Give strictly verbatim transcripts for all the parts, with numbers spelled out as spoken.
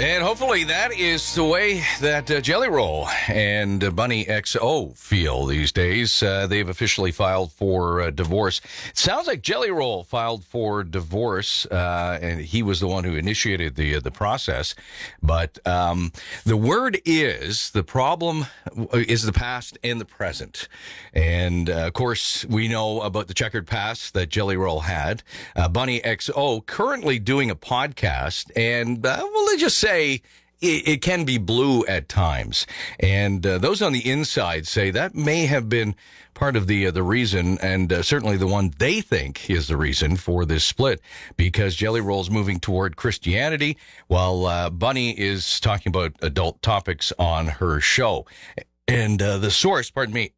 And hopefully that is the way that uh, Jelly Roll and uh, Bunny X O feel these days. Uh, they've officially filed for uh, divorce. It sounds like Jelly Roll filed for divorce, uh, and he was the one who initiated the uh, the process. But um, the word is the problem is the past and the present. And, uh, of course, we know about the checkered past that Jelly Roll had. Uh, Bunny X O currently doing a podcast, and, uh, well, let's just say it, it can be blue at times. And uh, those on the inside say that may have been part of the uh, the reason, and uh, certainly the one they think is the reason for this split, because Jelly Roll's moving toward Christianity, while uh, Bunny is talking about adult topics on her show. And uh, the source, pardon me,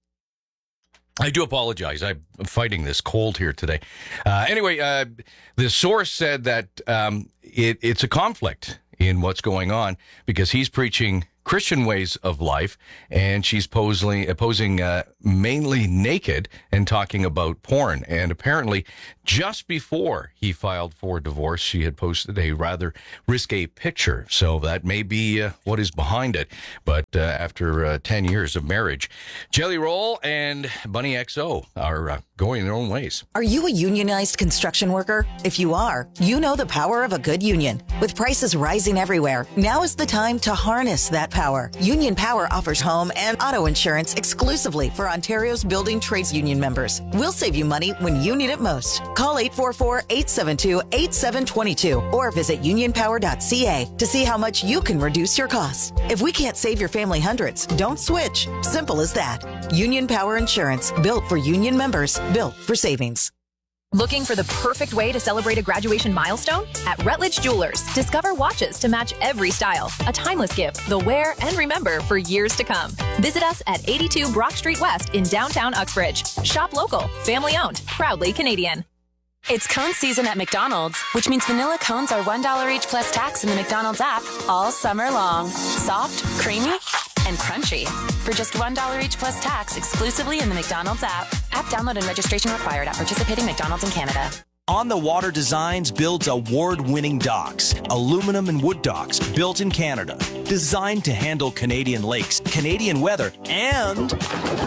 I do apologize. I'm fighting this cold here today. Uh, anyway, uh, the source said that um, it, it's a conflict in what's going on because he's preaching Christian ways of life, and she's posing, posing uh, mainly naked and talking about porn. And apparently, just before he filed for divorce, she had posted a rather risque picture. So that may be uh, what is behind it. But uh, after uh, ten years of marriage, Jelly Roll and Bunny X O are uh, going their own ways. Are you a unionized construction worker? If you are, you know the power of a good union. With prices rising everywhere, now is the time to harness that power. Union Power offers home and auto insurance exclusively for Ontario's building trades union members. We'll save you money when you need it most. Call eight four four, eight seven two, eight seven two two or visit union power dot c a to see how much you can reduce your costs. If we can't save your family hundreds, don't switch. Simple as that. Union Power Insurance, built for union members, built for savings. Looking for the perfect way to celebrate a graduation milestone? At Rutledge Jewelers, discover watches to match every style. A timeless gift they'll wear and remember for years to come. Visit us at eighty-two Brock Street West in downtown Uxbridge. Shop local, family owned, proudly Canadian. It's cone season at McDonald's, which means vanilla cones are one dollar each plus tax in the McDonald's app all summer long. Soft, creamy, and crunchy. For just one dollar each plus tax exclusively in the McDonald's app. App download and registration required at participating McDonald's in Canada. On the Water Designs builds award-winning docks, aluminum and wood docks built in Canada, designed to handle Canadian lakes, Canadian weather, and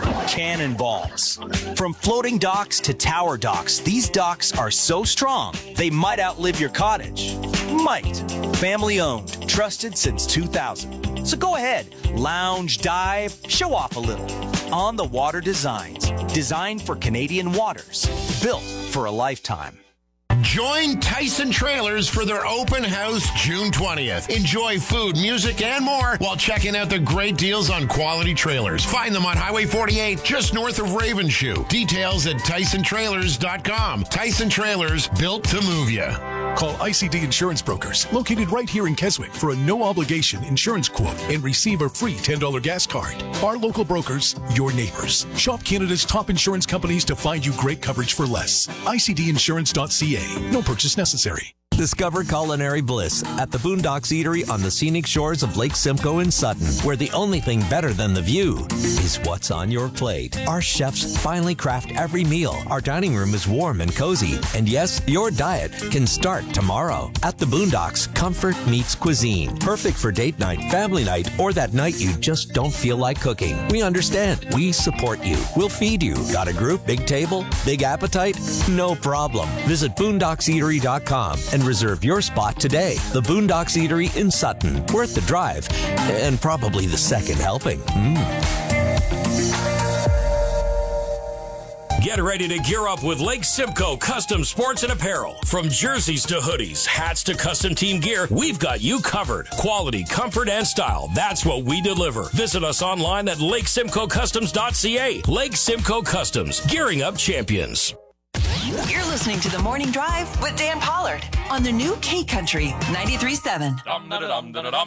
cannonballs. From floating docks to tower docks, these docks are so strong, they might outlive your cottage. Might. Family owned, trusted since two thousand. So go ahead, lounge, dive, show off a little. On the Water Designs, designed for Canadian waters, built for a lifetime. Join Tyson Trailers for their open house June twentieth. Enjoy food, music, and more while checking out the great deals on quality trailers. Find them on Highway forty-eight, just north of Ravenshoe. Details at tyson trailers dot com. Tyson Trailers, built to move you. Call I C D Insurance Brokers, located right here in Keswick, for a no-obligation insurance quote and receive a free ten dollars gas card. Our local brokers, your neighbors. Shop Canada's top insurance companies to find you great coverage for less. I C D insurance dot c a. No purchase necessary. Discover culinary bliss at the Boondocks Eatery on the scenic shores of Lake Simcoe in Sutton, where the only thing better than the view is what's on your plate. Our chefs finely craft every meal. Our dining room is warm and cozy. And yes, your diet can start tomorrow. At the Boondocks, comfort meets cuisine. Perfect for date night, family night, or that night you just don't feel like cooking. We understand. We support you. We'll feed you. Got a group, big table, big appetite? No problem. Visit boondocks eatery dot com and reserve your spot today. The Boondocks Eatery in Sutton. Worth the drive. And probably the second helping. Mm. Get ready to gear up with Lake Simcoe Custom Sports and Apparel. From jerseys to hoodies, hats to custom team gear, we've got you covered. Quality, comfort, and style. That's what we deliver. Visit us online at lake simcoe customs dot c a. Lake Simcoe Customs, gearing up champions. You're listening to The Morning Drive with Dan Pollard on the new K Country ninety-three point seven.